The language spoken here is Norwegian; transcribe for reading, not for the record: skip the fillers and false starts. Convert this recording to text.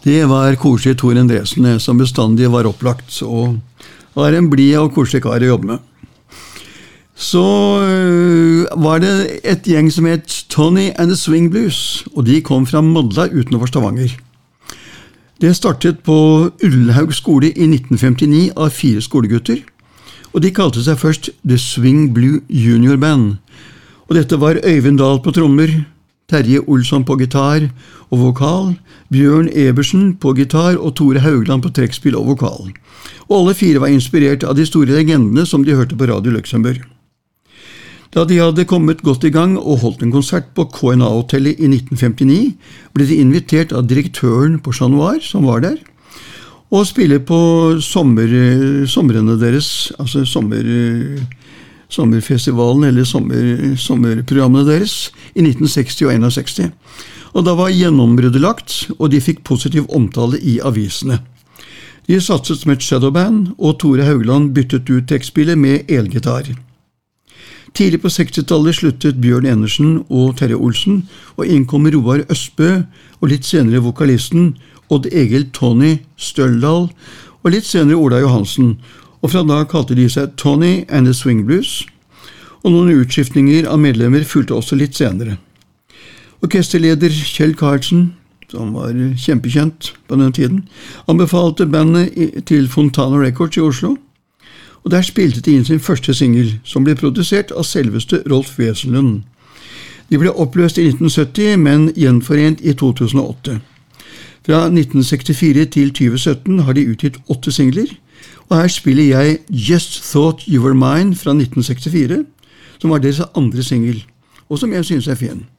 Det var koselig Tor Endresen, som bestandig var opplagt, og var en blid og koselig kar å jobbe med. Så var det et gjeng som het Tony and the Swing Blues, og de kom fra Madla utenfor Stavanger. Det startet på Ullhaug skole i 1959 av 4 skolegutter, og de kalte seg først The Swing Blue Junior Band. Og dette var Øyvind Dahl på trommer, Terje Olsson på gitar og vokal, Bjørn Ebersen på gitar og Tore Haugland på trekkspill og vokal. Og alle 4 var inspirert av de store legendene som de hørte på Radio Luxembourg. Da de hadde kommet godt i gang og holdt en konsert på KNA-hotellet i 1959, ble de invitert av direktøren på Chat Noir, som var der, og spille på somrene deres, altså sommerfestivalen eller sommerprogrammene deres i 1960 og 1961. Og da var gjennombruddet lagt, og de fikk positiv omtale i avisene. De satset som et shadowband, og Tore Haugland byttet ut trekkspillet med elgitar. Tidlig på 60-tallet sluttet Bjørn Enersen og Terje Olsen, og innkom Roar Østbø, og litt senere vokalisten Odd Egil Tony Støldal, og litt senere Ola Johansen, og fra da kalte de seg Tony and the Swing Blues, og noen utskiftninger av medlemmer fulgte også litt senere. Orkesterleder Kjell Karlsen, som var kjempekjent på den tiden, anbefalte bandet til Fontana Records i Oslo, og der spilte de inn sin første single, som ble produsert av selveste Rolf Wesenlund. De ble oppløst i 1970, men gjenforent i 2008. Fra 1964 til 2017 har de utgitt 8 singler, og her spiller jeg Just Thought You Were Mine fra 1964, som var deres andre single, og som jeg synes er fin.